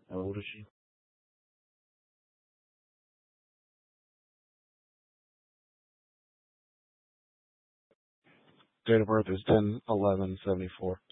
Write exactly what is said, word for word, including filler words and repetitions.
How old is she? Date of birth is ten eleven seventy four.